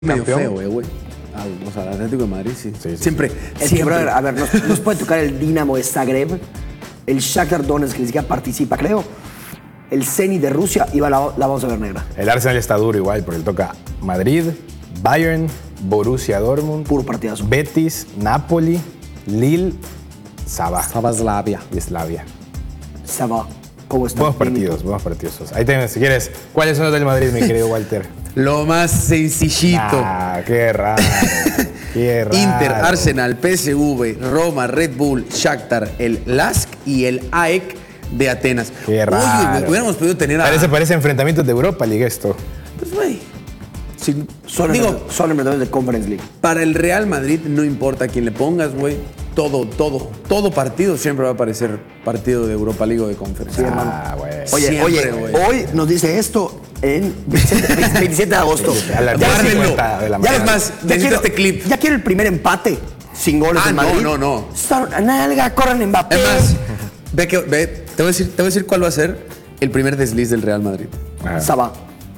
medio campeón. feo, güey. O sea, el Atlético de Madrid, sí. Sí. Siempre. Es que, brother, a ver, nos puede tocar el Dinamo de Zagreb, el Shakhtar Donetsk, que ni siquiera participa, creo. El Zenit de Rusia, y la vamos a ver negra. El Arsenal está duro igual, porque le toca Madrid, Bayern, Borussia Dortmund, Puro partidazo. Betis, Napoli, Lille, Sabaslavia. y Slavia. Ça va. ¿Cómo está? Buenos partidos. Ahí tienes, si quieres, ¿cuáles son los del Madrid, mi querido Walter? Lo más sencillito. Ah, qué raro. Qué raro. Inter, Arsenal, PSV, Roma, Red Bull, Shakhtar, el LASK y el AEK de Atenas. Qué raro. Oye, hubiéramos podido tener a... Parece enfrentamientos de Europa League esto. Pues, güey. Sí, Son enfrentamientos de Conference League. para el Real Madrid no importa a quién le pongas, güey. Todo partido siempre va a parecer partido de Europa League o de Conferencia. Ah, güey. Siempre, güey. Hoy nos dice esto en 27 de agosto. A las Ya 10:50 de la Ya mañana. es más, Ya necesito este clip. Ya quiero el primer empate sin goles Ah, en Madrid. no. Nalga, corran Mbappé. Es más, te voy a decir cuál va a ser el primer desliz del Real Madrid. Ah, Ça va.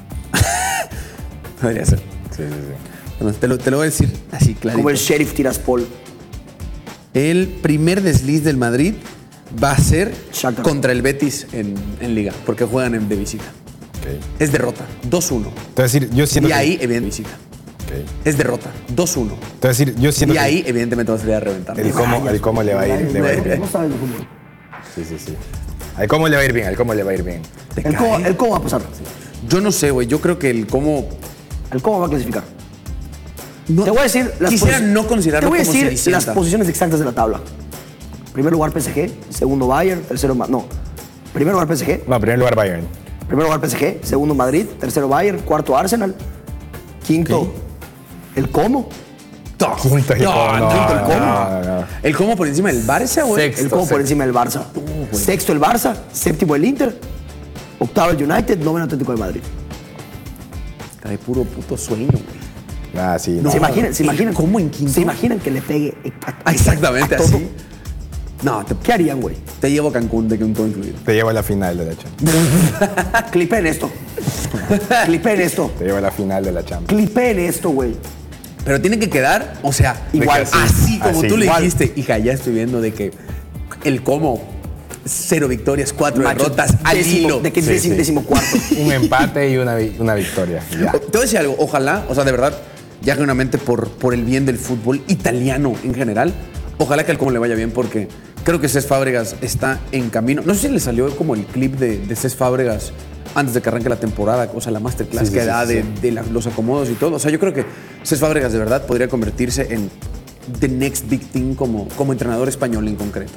Podría ser. sí. Bueno, te lo voy a decir así, clarito. Como el Sheriff Tiraspol. El primer desliz del Madrid va a ser Shakhtar. contra el Betis en Liga, porque juegan de visita. Ok. Es derrota, 2-1. Te voy a decir, yo siento Y que- ahí, evidentemente, visita. Ok. Es derrota, 2-1. Te voy a decir, yo siento Y que ahí, evidentemente, va a salir a reventar. el cómo le va a ir bien. No sabes de fútbol. Sí. Al cómo le va a ir bien, al cómo le va a ir bien. ¿Te El cómo, cae? el cómo va a pasar. Yo no sé, güey. Yo creo que el cómo... El cómo va a clasificar. No, Te voy a decir quisiera no considerarlo Te voy a como decir Cenicienta. las posiciones exactas de la tabla. Primer lugar PSG, segundo Bayern, tercero no. Primer lugar PSG, No, en primer lugar Bayern. primer lugar PSG, segundo Madrid, tercero Bayern, cuarto Arsenal, quinto el cómo, Quinto el cómo. quinto el cómo. No. El cómo por encima del Barça, güey. Sexto. el cómo por encima del Barça, sexto el Barça, séptimo el Inter, octavo el United, noveno Atlético de Madrid. Está de puro puto sueño, güey. Ah, sí. No. ¿Se imaginan? ¿Cómo en quinto? ¿Se imaginan que le pegue Exactamente a todo? así. No, ¿Qué harían, güey? te llevo a Cancún de que un todo incluido. Te llevo a la final de la Champions. Clipen esto. Clipen esto. Te llevo a la final de la Champions. Clipen esto, güey. Pero tiene que quedar, o sea, Igual, así como así. tú le Igual. dijiste. Hija, ya estoy viendo de que el cómo, 0 victorias, 4 derrotas al hilo. ¿De qué Sí, sí. décimo cuarto? Un empate y una victoria. Ya. Te voy a decir algo, ojalá, o sea, de verdad, ya genuinamente por el bien del fútbol italiano en general, ojalá que al cómo le vaya bien, porque creo que Cesc Fábregas está en camino. No sé si le salió como el clip de Cesc Fábregas antes de que arranque la temporada, o sea, la masterclass Sí, que sí, da sí, de los acomodos y todo. O sea, yo creo que Cesc Fábregas de verdad podría convertirse en the next big thing como entrenador español en concreto.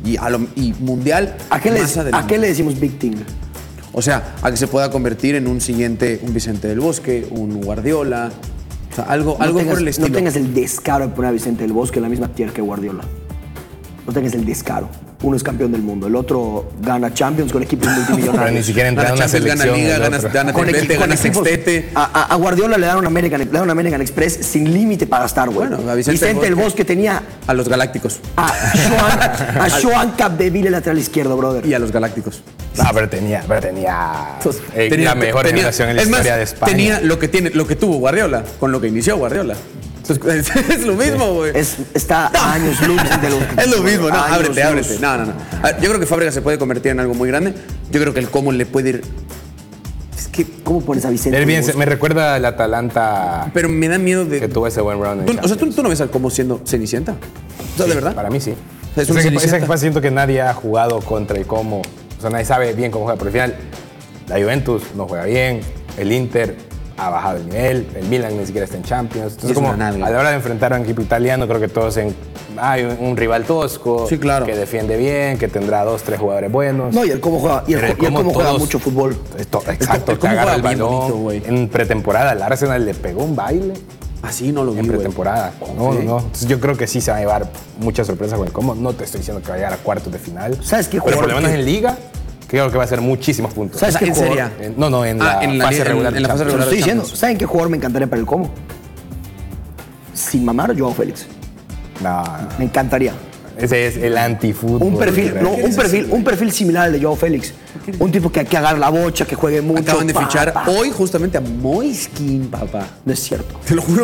Y mundial ¿A qué más adelante. le decimos Big Thing? O sea, a que se pueda convertir en un siguiente, un Vicente del Bosque, un Guardiola, o sea, algo por el estilo. No tengas el descaro de poner a Vicente del Bosque en la misma tier que Guardiola. No tengas el descaro. Uno es campeón del mundo, el otro gana Champions con equipos Pero ni multimillonarios. siquiera entra en Gana una Champions, selección. gana Liga, el gana otro. triplete, gana sextete. A Guardiola le dan un American Express sin límite para gastar, güey. Bueno, a Vicente del Bosque tenía A los Galácticos. a Joan Capdeville, el lateral izquierdo, brother. Y a los Galácticos. No, pero tenía la mejor generación en la es más, historia de España. Tenía lo que tuvo Guardiola, con lo que inició Guardiola. Entonces, es lo mismo, güey. Está a años luz de los... Es lo mismo, no, Años ábrete. luz. No. A ver, yo creo que Fábregas se puede convertir en algo muy grande. Yo creo que el cómo le puede ir. Es que. ¿Cómo pones a Vicente Él del bien, Bosque? me recuerda al Atalanta Pero me da miedo de. que tuvo ese buen round. O sea, ¿tú no ves al cómo siendo Cenicienta? O sea, ¿de verdad? Para mí sí. sea, es un Cenicienta. Ese siento que nadie ha jugado contra el cómo. O sea, nadie sabe bien cómo juega. Pero al final, la Juventus no juega bien, el Inter ha bajado el nivel, el Milan ni siquiera está en Champions. Entonces, es como una nalga. a la hora de enfrentar a un equipo italiano, creo que todos hay un rival tosco, Sí, claro. que defiende bien, que tendrá 2, 3 jugadores buenos. No, y el cómo juega, Pero el cómo juega todos- mucho fútbol. Exacto, el te cómo agarra el juega bien balón. bonito, güey. En pretemporada, el Arsenal le pegó un baile. Así no lo vi, En güey. pretemporada. No. Sí. Entonces yo creo que sí se va a llevar muchas sorpresas con el cómo. No te estoy diciendo que va a llegar a cuartos de final. ¿Sabes qué Pero por jugador lo menos que- en Liga, creo que va a ser muchísimos puntos. ¿Sabes O sea, qué ¿en jugador? serio? No, en la fase regular. en la fase Te lo regular estoy de diciendo. Champions. ¿Saben qué jugador me encantaría para el cómo? Sin mamar, Joao Félix. No, Me encantaría. Ese es el antifútbol. Un perfil similar al de Joao Félix. Un tipo que agarre la bocha, que juegue mucho. Acaban de fichar hoy justamente a Moiskin, papá. No es cierto. Te lo juro.